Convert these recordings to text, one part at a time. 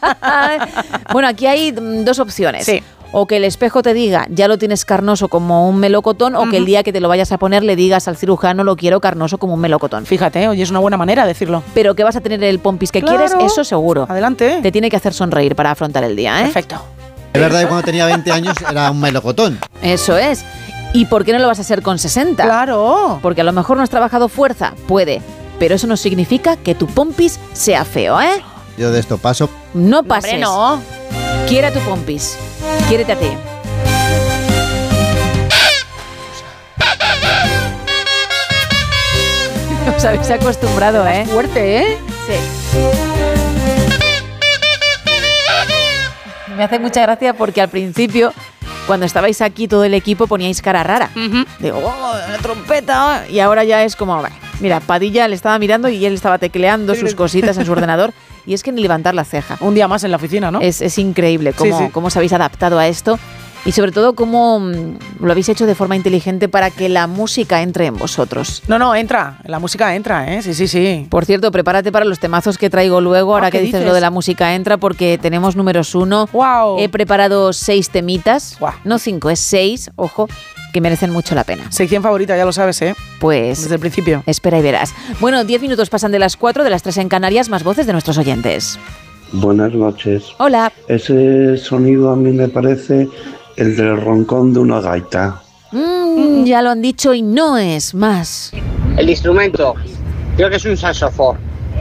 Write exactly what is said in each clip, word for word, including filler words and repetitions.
Bueno, aquí hay dos opciones. Sí. O que el espejo te diga, ya lo tienes carnoso como un melocotón, uh-huh. o que el día que te lo vayas a poner le digas al cirujano, lo quiero carnoso como un melocotón. Fíjate, oye, es una buena manera de decirlo. Pero que vas a tener el pompis que claro. quieres, eso seguro. Adelante. Te tiene que hacer sonreír para afrontar el día, ¿eh? Perfecto. Es verdad que cuando tenía veinte años era un melocotón. Eso es. ¿Y por qué no lo vas a hacer con sesenta? Claro. Porque a lo mejor no has trabajado fuerza, puede, pero eso no significa que tu pompis sea feo, ¿eh? Yo de esto paso. No pases. Hombre, no. Quiere a tu pompis. Quiérete a ti. Os habéis acostumbrado, ¿eh? Fuerte, ¿eh? Sí. Me hace mucha gracia porque al principio, cuando estabais aquí todo el equipo, poníais cara rara. Uh-huh. Digo, oh, la trompeta. Y ahora ya es como, mira, Padilla le estaba mirando y él estaba tecleando sus cositas en su ordenador. Y es que ni levantar la ceja. Un día más en la oficina, ¿no? Es, es increíble cómo, sí, sí. cómo os habéis adaptado a esto. Y sobre todo, cómo lo habéis hecho de forma inteligente para que la música entre en vosotros. No, no, entra. La música entra, ¿eh? Sí, sí, sí. Por cierto, prepárate para los temazos que traigo luego, ahora Ah, que dices, dices lo de la música entra, porque tenemos números uno. Wow. He preparado seis temitas. Wow. No cinco, es seis, ojo, que merecen mucho la pena. Sección favorita, ya lo sabes, ¿eh? Pues desde el principio. Espera y verás. Bueno, diez minutos pasan de las cuatro, de las tres en Canarias, más voces de nuestros oyentes. Buenas noches. Hola. Ese sonido a mí me parece el del roncón de una gaita. Mm, ya lo han dicho y no es más. El instrumento, creo que es un saxofón.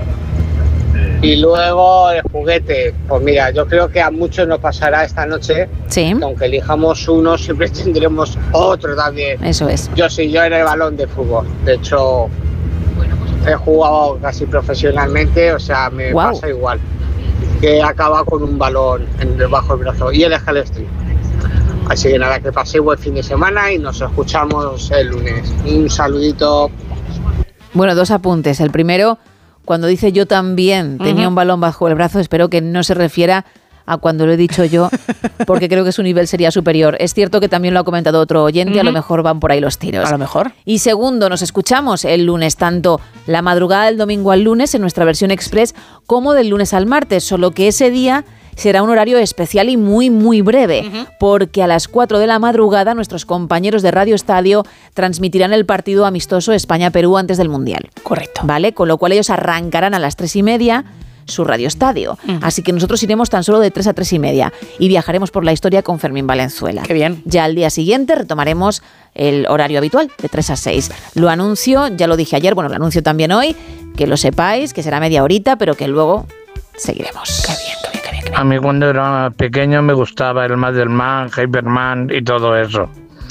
Y luego el juguete, pues mira, yo creo que a muchos nos pasará esta noche. Sí. Que aunque elijamos uno, siempre tendremos otro también. Eso es. Yo sí, yo en el balón de fútbol. De hecho, he jugado casi profesionalmente, o sea, me wow. pasa igual. Que acaba con un balón en debajo del brazo y el escalestri. Así que nada, que paséis buen fin de semana y nos escuchamos el lunes. Un saludito. Bueno, dos apuntes. El primero, cuando dice yo también tenía uh-huh. un balón bajo el brazo, espero que no se refiera a cuando lo he dicho yo, porque creo que su nivel sería superior. Es cierto que también lo ha comentado otro oyente, uh-huh. a lo mejor van por ahí los tiros. A lo mejor. Y segundo, nos escuchamos el lunes, tanto la madrugada del domingo al lunes en nuestra versión express, como del lunes al martes, solo que ese día será un horario especial y muy, muy breve, uh-huh. porque a las cuatro de la madrugada nuestros compañeros de Radio Estadio transmitirán el partido amistoso España-Perú antes del Mundial. Correcto. ¿Vale? Con lo cual ellos arrancarán a las tres y media su Radio Estadio. Uh-huh. Así que nosotros iremos tan solo de tres a tres y media y viajaremos por la historia con Fermín Valenzuela. Qué bien. Ya al día siguiente retomaremos el horario habitual de tres a seis. Lo anuncio, ya lo dije ayer, bueno, lo anuncio también hoy, que lo sepáis, que será media horita, pero que luego seguiremos. Qué bien, qué bien, qué bien. Qué bien. A mí cuando era pequeño me gustaba el Madelman, Hyperman y todo eso.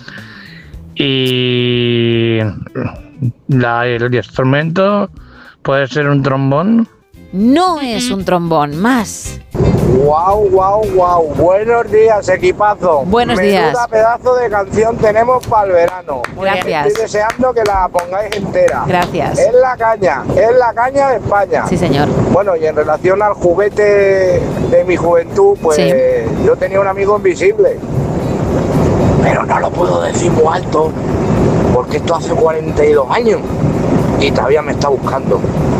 Y la, el instrumento puede ser un trombón. No es un trombón, más. Guau, guau, guau. Buenos días, equipazo. Buenos Menuda días. pedazo de canción tenemos para el verano. Gracias. Estoy deseando que la pongáis entera. Gracias. Es la caña, es la caña de España. Sí, señor. Bueno, y en relación al juguete de mi juventud, pues sí. yo tenía un amigo invisible. Pero no lo puedo decir muy alto, porque esto hace cuarenta y dos años y todavía me está buscando.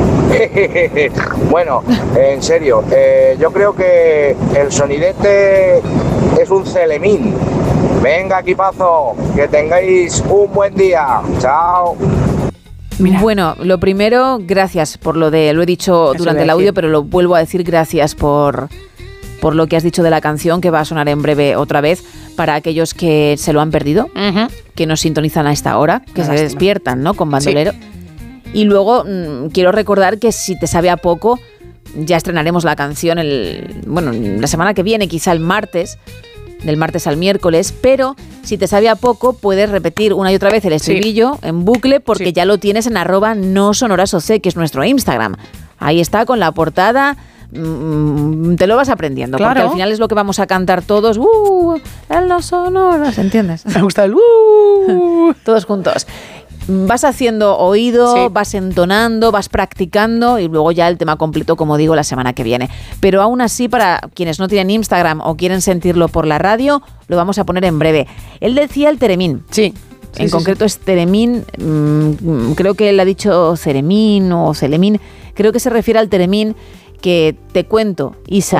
Bueno, en serio, eh, yo creo que el sonidete es un celemín. Venga, equipazo, que tengáis un buen día. Chao. Mira. Bueno, lo primero, gracias por lo de, lo he dicho Eso durante el audio, pero lo vuelvo a decir, gracias por, por lo que has dicho de la canción, que va a sonar en breve otra vez, para aquellos que se lo han perdido, uh-huh. que nos sintonizan a esta hora, que no se lástima. despiertan, ¿no? Con Bandolero. Sí. Y luego mmm, quiero recordar que si te sabe a poco, ya estrenaremos la canción el, bueno, la semana que viene, quizá el martes, del martes al miércoles, pero si te sabe a poco, puedes repetir una y otra vez el estribillo sí. en bucle, porque sí. ya lo tienes en arroba no sonorasoc, que es nuestro Instagram. Ahí está con la portada. Mm, te lo vas aprendiendo, claro. porque al final es lo que vamos a cantar todos. ¡Uh! En los sonoras, ¿entiendes? Me gusta el ¡uh! Todos juntos. Vas haciendo oído, sí. vas entonando, vas practicando y luego ya el tema completo, como digo, la semana que viene. Pero aún así, para quienes no tienen Instagram o quieren sentirlo por la radio, lo vamos a poner en breve. Él decía el teremín. Sí. En sí, concreto sí. es teremín, mmm, creo que él ha dicho ceremín o celemín, creo que se refiere al teremín que te cuento, Isa,